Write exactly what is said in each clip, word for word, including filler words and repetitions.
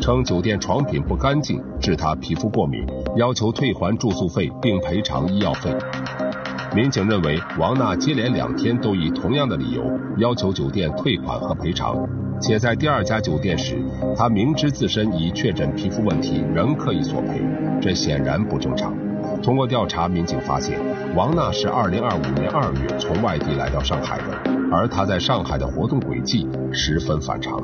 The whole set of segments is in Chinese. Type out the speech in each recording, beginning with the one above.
称酒店床品不干净，致他皮肤过敏，要求退还住宿费并赔偿医药费。民警认为王娜接连两天都以同样的理由要求酒店退款和赔偿，且在第二家酒店时，她明知自身已确诊皮肤问题，仍刻意索赔，这显然不正常。通过调查，民警发现王娜是二零二五年二月从外地来到上海的，而她在上海的活动轨迹十分反常。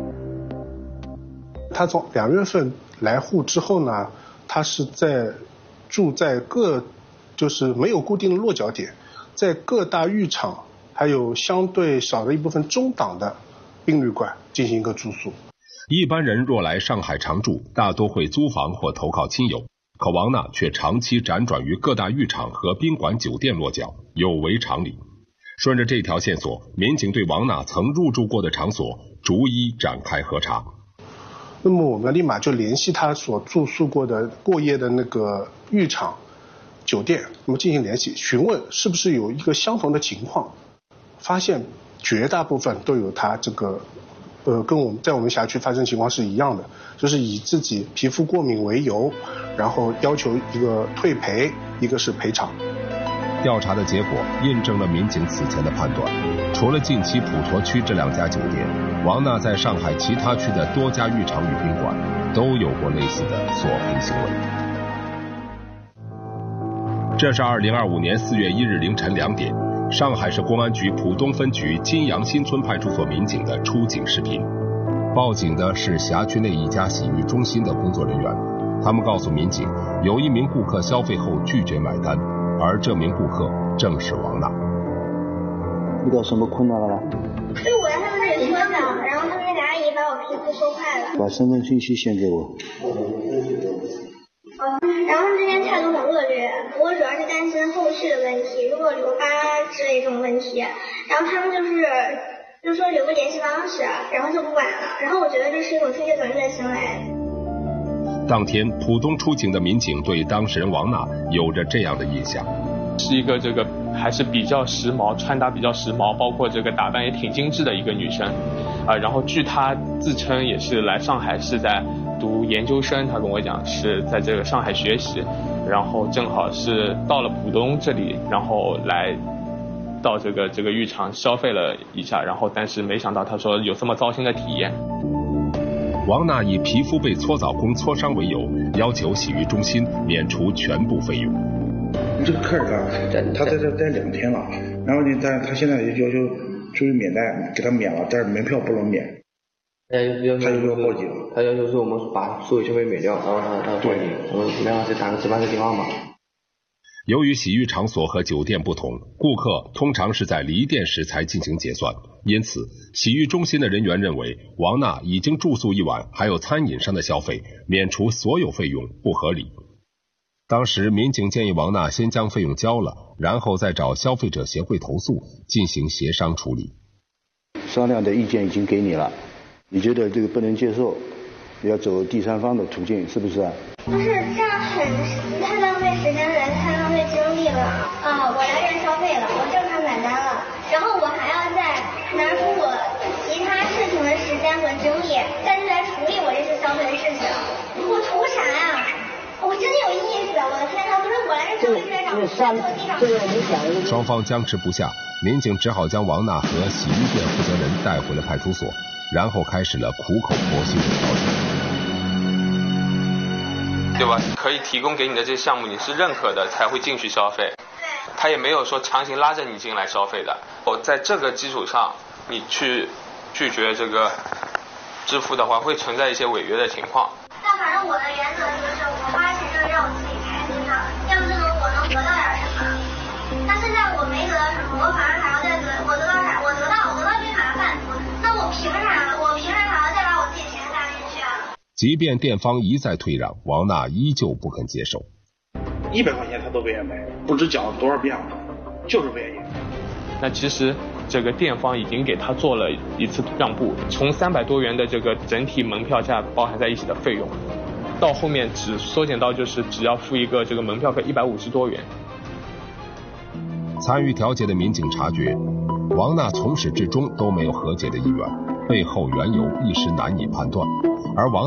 她从两月份来沪之后呢，她是在住在各就是没有固定的落脚点，在各大浴场还有相对少的一部分中档的宾旅馆进行一个住宿。 一般人若来上海常住，大多会租房或投靠亲友，可王娜却长期辗转于各大浴场和宾馆酒店落脚，有违常理。顺着这条线索，民警对王娜曾入住过的场所逐一展开核查。 那么我们立马就联系她所住宿过的过夜的那个浴场酒店，那么进行联系询问是不是有一个相同的情况，发现绝大部分都有他这个呃跟我们在我们辖区发生情况是一样的，就是以自己皮肤过敏为由，然后要求一个退赔，一个是赔偿。 调查的结果印证了民警此前的判断，除了近期普陀区这两家酒店，王娜在上海其他区的多家浴场与宾馆都有过类似的索赔行为。这是二零二五年四月一日凌晨两点，上海市公安局浦东分局金阳新村派出所民警的出警视频。报警的是辖区内一家洗浴中心的工作人员，他们告诉民警，有一名顾客消费后拒绝买单，而这名顾客正是王娜。 遇到什么困难了吗？ 是我在他们那里车上，然后他们那个阿姨把我皮肤说坏了。 把身份信息先给我。 然后这边态度很恶劣，我主要是担心后续的问题，如果留疤之类这种问题，然后他们就是就说留个联系方式，然后就不管了，然后我觉得这是一种推卸责任的行为。 当天浦东出警的民警对当事人王娜有着这样的印象， 是一个这个还是比较时髦，穿搭比较时髦，包括这个打扮也挺精致的一个女生啊、呃。然后据她自称也是来上海是在读研究生，她跟我讲是在这个上海学习，然后正好是到了浦东这里，然后来到这个这个浴场消费了一下，然后但是没想到她说有这么糟心的体验。 王娜以皮肤被搓澡工搓伤为由，要求洗浴中心免除全部费用。 这个客人啊，他在这待两天了，然后呢，但是他现在要求出于免单，给他免了，但是门票不能免。 他要他就要报警， 他要求说我们把所有消费免掉，然后他他报警，我们然后再打个值班的电话嘛。 由于洗浴场所和酒店不同，顾客通常是在离店时才进行结算，因此洗浴中心的人员认为王娜已经住宿一晚，还有餐饮上的消费，免除所有费用不合理。当时民警建议王娜先将费用交了，然后再找消费者协会投诉，进行协商处理。 商量的意见已经给你了，你觉得这个不能接受，要走第三方的途径，是不是啊？ 就是这样很太浪费时间了，太浪费精力了啊！我来这消费了，我正常买单了，然后我还要再拿出我其他事情的时间和精力，再去来处理我这次消费的事情，我图啥呀？我真有意思，我的天哪！不是我来这消费是来找我地上。 双方僵持不下，民警只好将王娜和洗浴店负责人带回了派出所，然后开始了苦口婆心的调解。 对吧？可以提供给你的这些项目你是认可的才会进去消费，他也没有说强行拉着你进来消费的。我在这个基础上你去拒绝这个支付的话，会存在一些违约的情况。 但反正我的原则就是我花钱就是让我自己开心的，要不就能我能得到点什么。但现在我没得到什么，我反而还要再得，我得到啥？我得到我得到这卡贩毒，那我凭啥？我凭啥还要再把我自己钱搭进去啊？ 即便店方一再退让，王娜依旧不肯接受。 一百块钱他都不愿意买，不知讲了多少遍了，就是不愿意。 那其实这个店方已经给他做了一次让步，从三百多元的这个整体门票价包含在一起的费用，到后面只缩减到就是只要付一个这个门票费一百五十多元。 参与调解的民警察觉，王娜从始至终都没有和解的意愿，背后缘由一时难以判断，而王